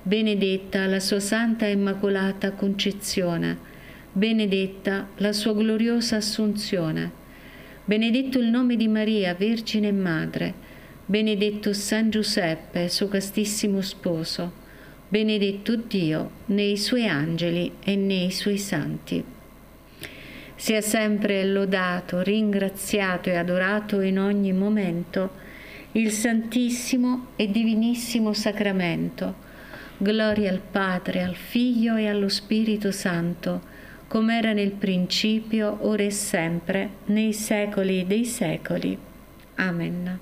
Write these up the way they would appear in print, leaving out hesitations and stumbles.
benedetta la sua Santa Immacolata Concezione, benedetta la sua gloriosa Assunzione, benedetto il nome di Maria, Vergine e Madre, benedetto San Giuseppe, suo castissimo sposo, benedetto Dio nei suoi angeli e nei suoi santi. Sia sempre lodato, ringraziato e adorato in ogni momento il Santissimo e Divinissimo Sacramento. Gloria al Padre, al Figlio e allo Spirito Santo, come era nel principio, ora e sempre, nei secoli dei secoli. Amen.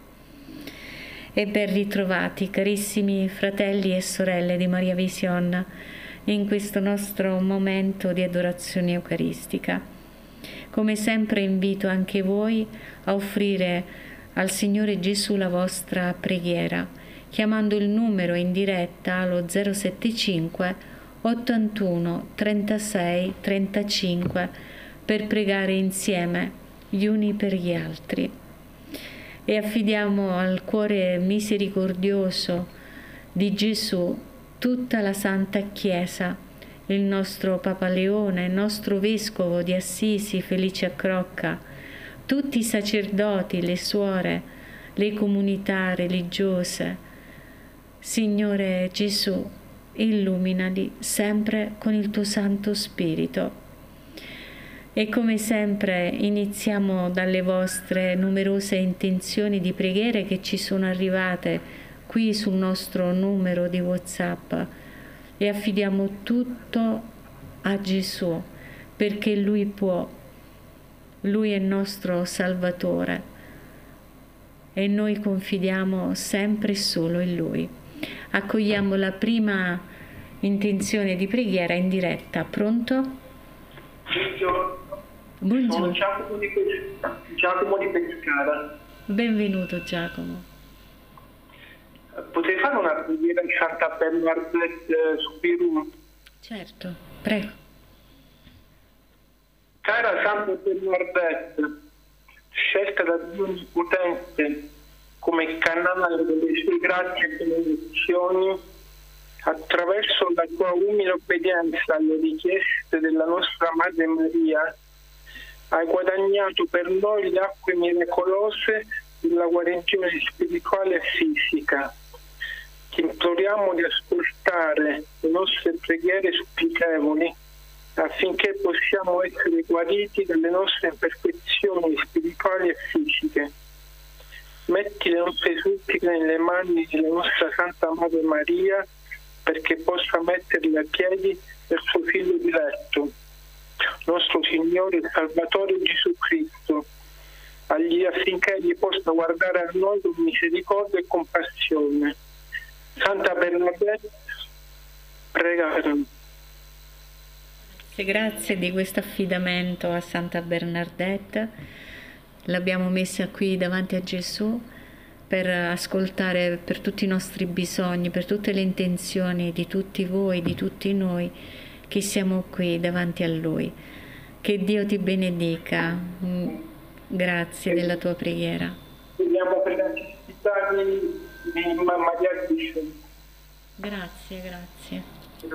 E ben ritrovati, carissimi fratelli e sorelle di Maria Vision, in questo nostro momento di adorazione eucaristica. Come sempre invito anche voi a offrire al Signore Gesù la vostra preghiera, chiamando il numero in diretta allo 075 81 36 35 per pregare insieme gli uni per gli altri. E affidiamo al cuore misericordioso di Gesù tutta la Santa Chiesa, il nostro Papa Leone, il nostro Vescovo di Assisi Felice Accrocca, tutti i sacerdoti, le suore, le comunità religiose. Signore Gesù, illuminali sempre con il tuo Santo Spirito. E come sempre iniziamo dalle vostre numerose intenzioni di preghiere che ci sono arrivate qui sul nostro numero di WhatsApp e affidiamo tutto a Gesù perché Lui può, Lui è il nostro Salvatore e noi confidiamo sempre e solo in Lui. Accogliamo la prima intenzione di preghiera in diretta. Pronto? Buongiorno. Sono Giacomo di Pescara. Benvenuto Giacomo. Potrei fare una preghiera di Santa Bernadette su Pirù? Certo, prego. Cara Santa Bernadette, scelta da Dio Onnipotente come canale delle sue grazie e benedizioni, attraverso la tua umile obbedienza alle richieste della nostra Madre Maria, hai guadagnato per noi le acque miracolose della guarigione spirituale e fisica. Ti imploriamo di ascoltare le nostre preghiere supplichevoli affinché possiamo essere guariti dalle nostre imperfezioni spirituali e fisiche. Metti le nostre suppliche nelle mani della nostra Santa Madre Maria perché possa metterle a piedi del suo Figlio diletto, nostro Signore e Salvatore Gesù Cristo, affinché egli possa guardare a noi con misericordia e compassione. Santa Bernadette, prega per noi. Grazie di questo affidamento a Santa Bernadette. L'abbiamo messa qui davanti a Gesù per ascoltare per tutti i nostri bisogni, per tutte le intenzioni di tutti voi, di tutti noi che siamo qui davanti a Lui. Che Dio ti benedica. Grazie della tua preghiera. Vediamo per la necessità di Maria Cristo. Grazie, grazie.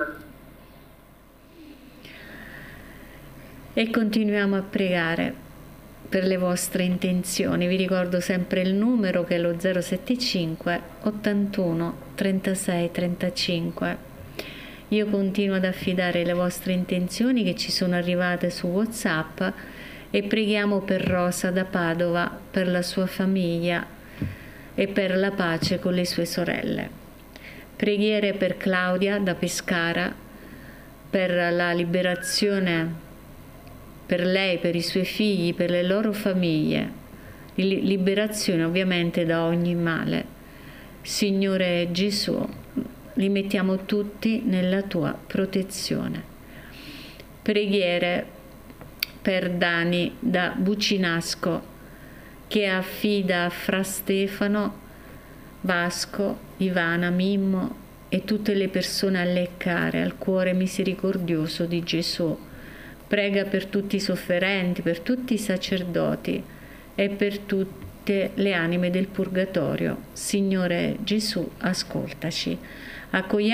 E continuiamo a pregare per le vostre intenzioni. Vi ricordo sempre il numero che è lo 075 81 36 35. Io continuo ad affidare le vostre intenzioni che ci sono arrivate su WhatsApp e preghiamo per Rosa da Padova, per la sua famiglia e per la pace con le sue sorelle. Preghiere per Claudia da Pescara, per la liberazione per lei, per i suoi figli, per le loro famiglie, liberazione ovviamente da ogni male. Signore Gesù, li mettiamo tutti nella tua protezione. Preghiere per Dani da Bucinasco, che affida a Fra Stefano, Vasco, Ivana, Mimmo e tutte le persone alle care al cuore misericordioso di Gesù. Prega per tutti i sofferenti, per tutti i sacerdoti e per tutte le anime del purgatorio. Signore Gesù, ascoltaci. Accogliamo